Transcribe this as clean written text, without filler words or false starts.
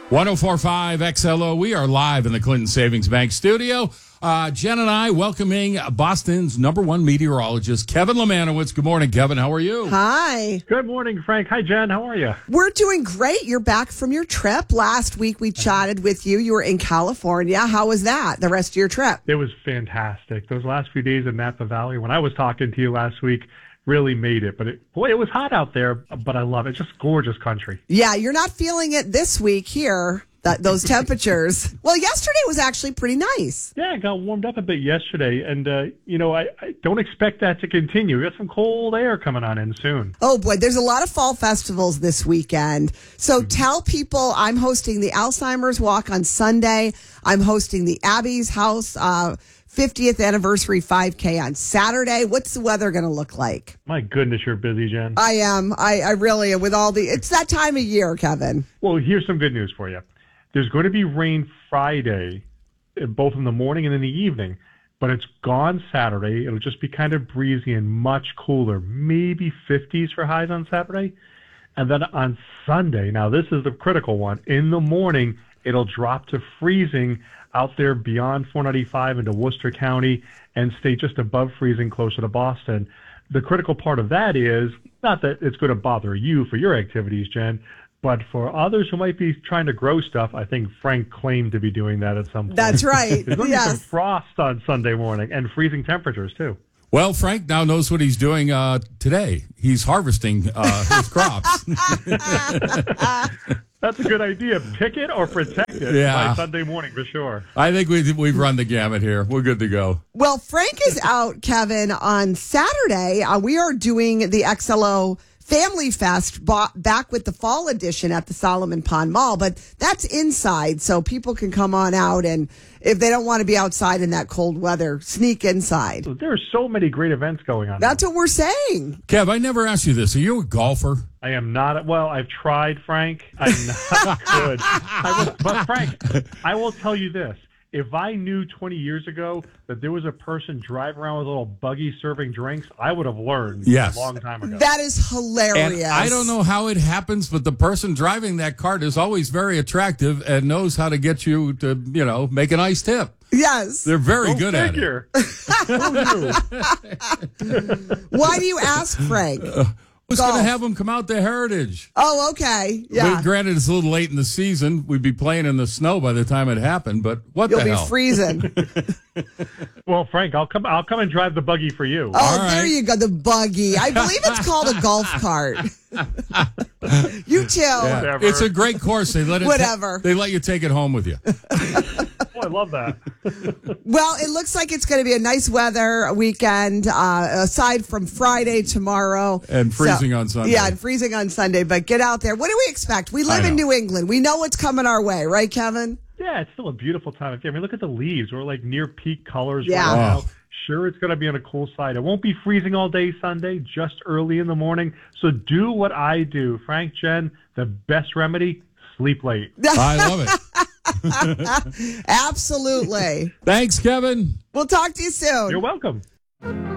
1045 XLO. We are live in the Clinton Savings Bank studio. Jen and I welcoming Boston's number one meteorologist, Kevin Lemanowitz. Good morning, Kevin. How are you? Hi. Good morning, Frank. Hi, Jen. How are you? We're doing great. You're back from your trip. Last week we chatted with you. You were in California. How was that, the rest of your trip? It was fantastic. Those last few days in Napa Valley, when I was talking to you last week, really made it. But it was hot out there, but I love it. Just gorgeous country. Yeah, you're not feeling it this week here. Those temperatures. Well, yesterday was actually pretty nice. Yeah, it got warmed up a bit yesterday, and I don't expect that to continue. We got some cold air coming on in soon. Oh boy, there's a lot of fall festivals this weekend. So tell people I'm hosting the Alzheimer's Walk on Sunday. I'm hosting the Abbey's House 50th anniversary 5K on Saturday. What's the weather going to look like? My goodness, you're busy, Jen. I am. I really am with it's that time of year, Kevin. Well, here's some good news for you. There's going to be rain Friday, both in the morning and in the evening, but it's gone Saturday. It'll just be kind of breezy and much cooler, maybe 50s for highs on Saturday. And then on Sunday, now this is the critical one, in the morning, it'll drop to freezing out there beyond 495 into Worcester County and stay just above freezing closer to Boston. The critical part of that is not that it's going to bother you for your activities, Jen, but for others who might be trying to grow stuff, I think Frank claimed to be doing that at some point. That's right. There's going to be some frost on Sunday morning and freezing temperatures, too. Well, Frank now knows what he's doing today. He's harvesting his crops. That's a good idea. Pick it or protect it by Sunday morning for sure. I think we've run the gamut here. We're good to go. Well, Frank is out, Kevin, on Saturday. We are doing the XLO Family Fest back with the fall edition at the Solomon Pond Mall, but that's inside, so people can come on out, and if they don't want to be outside in that cold weather, sneak inside. There are so many great events going on. That's what we're saying. Kev, I never asked you this. Are you a golfer? I am not. Well, I've tried, Frank. I'm not good. But, Frank, I will tell you this. If I knew 20 years ago that there was a person driving around with a little buggy serving drinks, I would have learned a long time ago. That is hilarious. And I don't know how it happens, but the person driving that cart is always very attractive and knows how to get you to, make a nice tip. Yes. They're very good at it. Why do you ask, Frank? Who's going to have them come out to Heritage? Oh, okay. Yeah. But granted, it's a little late in the season. We'd be playing in the snow by the time it happened, but You'll the hell? You'll be freezing. Well, Frank, I'll come and drive the buggy for you. Oh, there you go, the buggy. I believe it's called a golf cart. You too. Yeah. It's a great course. They let they let you take it home with you. I love that. Well, it looks like it's going to be a nice weather weekend, aside from Friday, tomorrow. And freezing on Sunday. Yeah, and freezing on Sunday. But get out there. What do we expect? We live in New England. We know what's coming our way, right, Kevin? Yeah, it's still a beautiful time of year. I mean, look at the leaves. We're like near peak colors right now. Sure, it's going to be on a cool side. It won't be freezing all day Sunday, just early in the morning. So do what I do. Frank, Jen, the best remedy, sleep late. I love it. Absolutely. Thanks, Kevin. We'll talk to you soon. You're welcome.